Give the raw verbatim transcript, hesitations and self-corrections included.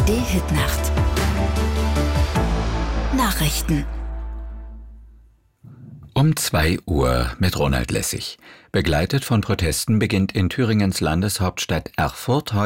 A R D-Hitnacht. Nachrichten. Um zwei Uhr mit Ronald Lessig. Begleitet von Protesten beginnt in Thüringens Landeshauptstadt Erfurt heute